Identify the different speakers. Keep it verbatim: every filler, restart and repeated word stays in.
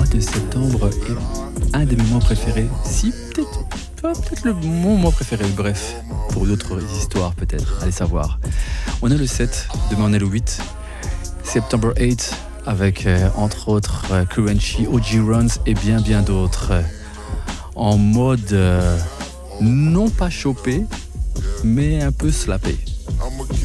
Speaker 1: mois de septembre est un de mes mois préférés. Si, peut-être, pas peut-être le, mon mois préféré, bref, pour d'autres histoires peut-être, allez savoir. On a le sept, demain on est le huit, September huit, avec euh, entre autres euh, Currency, O G Runs et bien bien d'autres. En mode euh, non pas chopé, mais un peu slappé.